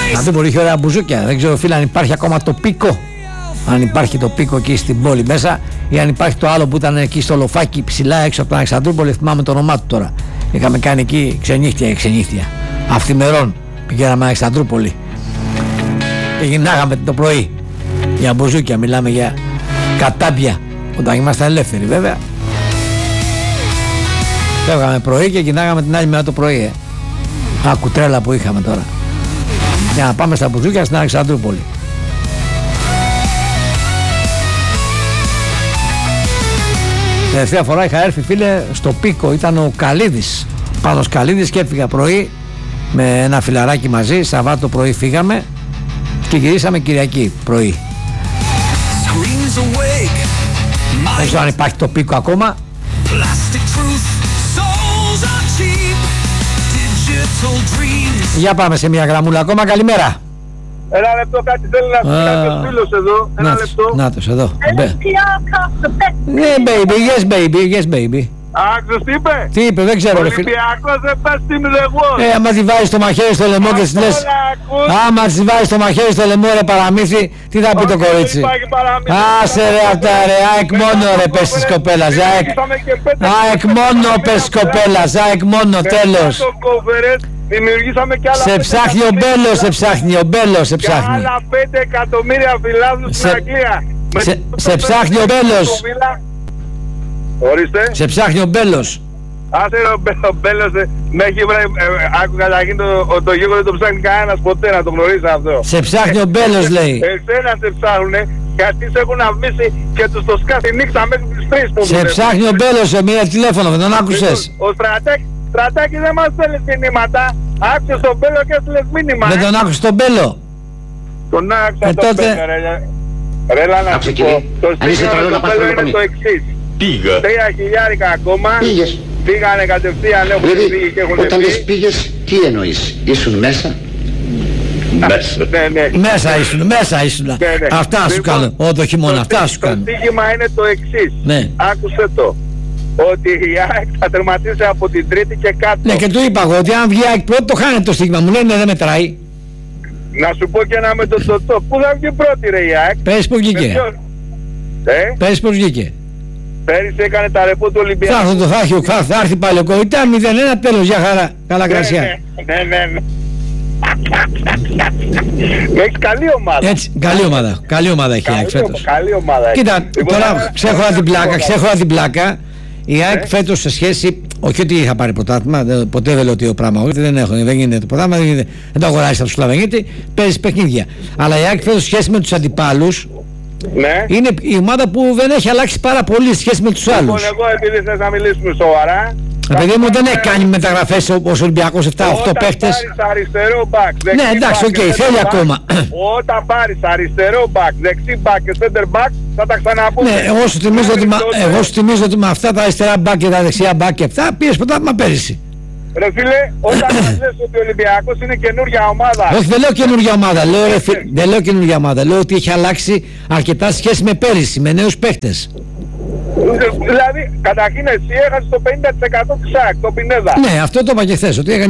Αλεξανδρούπολη είχε ωραία μπουζούκια. Δεν ξέρω, φίλε, αν υπάρχει ακόμα το Πίκο. Αν υπάρχει το Πίκο εκεί στην πόλη μέσα, ή αν υπάρχει το άλλο που ήταν εκεί στο λοφάκι ψηλά έξω από την Αλεξανδρούπολη. Θυμάμαι το όνομά του τώρα. Είχαμε κάνει εκεί ξενύχτια. Αυθημερών πηγαίναμε Αλεξανδρούπολη και γυρνάγαμε το πρωί. Για μπουζούκια, μιλάμε για κατάμπια. Όταν ήμασταν ελεύθεροι, βέβαια. Φεύγαμε πρωί και γυρνάγαμε την άλλη μέρα το πρωί. Άκου τρέλα που είχαμε τώρα. Για να πάμε στα μπουζούκια στην Αλεξανδρούπολη. Τελευταία φορά είχα έρθει, φίλε, στο Πίκο. Ήταν ο Καλίδης, Πάνος Καλίδης, και έφυγα πρωί με ένα φιλαράκι μαζί. Σαββάτο πρωί φύγαμε και γυρίσαμε Κυριακή πρωί. Δεν ξέρω αν υπάρχει το Πίκο ακόμα. Για πάμε σε μια γραμμούλα ακόμα. Καλημέρα. Ένα λεπτό, κάτι θέλει να πει κάποιος φίλος εδώ. Ένα λεπτό. Νάτος εδώ. Ναι, baby, yes baby. Άκουσες τι είπε? Τι είπε, δεν ξέρω, ρε φίλε. Ολυμπιακός δεν πας στην Ουδεγός. Άμα τη βάζεις το μαχαίρι στο λαιμό και της λες. Άμα τη βάζεις το μαχαίρι στο λαιμό, ρε παραμύθι, τι θα πει το κορίτσι? Άσε ρε αυτά ρε, ΑΕΚ μόνο ρε πες της κοπέλας. ΑΕΚ μόνο πες της κοπέλας, ΑΕΚ μόνο, τέλος. Δημιουργήσαμε κι άλλα. Σε ψάχνει ο Μπέλος, σε ψάχνει ο Μπέλος, σε ψάχνει. Άλλα 5 εκατομμύρια φιλάθλους στην Αγγλία. Σε ψάχνει ο Μπέλος. Ορίστε. Σε ψάχνει ο Μπέλος. Άσε ο Μπέλος με έχει βρει. Άκου καταρχήν το γίγο δεν το ψάχνει κανένας ποτέ, να το γνωρίζει αυτό. Σε ψάχνει ο Μπέλος, λέει. Εσένα σε ψάχνουνε γιατί σε έχουν αφήσει και τους το σκάφη νύχτα μέχρι τις 3 που σε ψάχνει ο Μπέλος, σε μία τηλέφωνο, δεν τον άκουσες? Ο Στρατάκη δεν μας στέλνει μηνύματα. Άκουσες τον Μπέλο και έστειλες μήνυμα. Δεν τον άκουσες τον Μπέλο? Τον άκουσα τον Μπέλο, ρε. Ρέλα να σου πω. Το στήριο του Μπέλο είναι το εξής. 3.000 ακόμα. Πήγες. Πήγανε κατευθείαν, έχουν φύγει και έχουν φύγει. Όταν λες πήγες, τι εννοείς? Ήσουν μέσα? Μέσα ήσουν. Αυτά σου κάνω. Το χειμώνα, αυτά σου κάνω. Το στοίχημα είναι το εξής. Άκουσε το. Ότι η ΑΕΚ θα τερματίσει από την Τρίτη και κάτω. Ναι, και του είπα εγώ ότι αν βγει η ΑΕΚ πρώτη το χάνεται το στοίχημα. Μου λένε δεν μετράει. Να σου πω και ένα με το τοτό. Πού θα βγει πρώτη ρε η ΑΕΚ? Πέρυσι που βγήκε. Πέρυσι που βγήκε. Πέρυσι έκανε τα ρεπό του Ολυμπιακού. Θα έρθει πάλι ο COVID. Ήταν 0-1 τέλος, για χαρά. Καλά κρασιά. Ναι. Έχεις καλή ομάδα. Έτσι, καλή ομάδα έχει η ΑΕΚ φέτος. Καλή ομάδα. Κοίτα, τώρα ξέχωρα την πλάκα. Η ΑΕΚ φέτος σε σχέση, όχι ότι είχα πάρει πρωτάθλημα, ποτέ δεν λέω ότι ο πράγμα, δεν γίνεται το πρωτάθλημα, δεν το αγοράζει από τους Σλαβενίτη, παίζει παιχνίδια. Αλλά η ΑΕΚ φέτος σε σχέση με τους αντιπάλους, είναι η ομάδα που δεν έχει αλλάξει πάρα πολύ σε σχέση με τους άλλους. Λοιπόν, εγώ επειδή θες να μιλήσουμε σοβαρά. Παιδί μου δεν έχει κάνει μεταγραφές όπως ο Ολυμπιακός 7-8 παίχτες. Όταν πάρεις αριστερό μπακ, ναι, εντάξει, θέλει ακόμα. Όταν πάρεις αριστερό μπακ, δεξί μπακ και center back, θα τα ξαναπούμε. Ναι, εγώ σου θυμίζω ότι με αυτά τα αριστερά μπακ και τα δεξιά μπακ και αυτά πήρες πρωτάθλημα πέρυσι. Ρε φίλε, όταν μας λες ότι ο Ολυμπιακός είναι καινούργια ομάδα. Όχι, δεν λέω καινούργια ομάδα, δεν λέω καινούργια ομάδα, λέω ότι έχει αλλάξει αρκετά σχέση με πέρυσι, με νέους παίχτες. Δηλαδή, καταρχήν εσύ έχασες το 50% της ΑΕΚ, το Πινέδα. Ναι, αυτό το είπα και χθες, ότι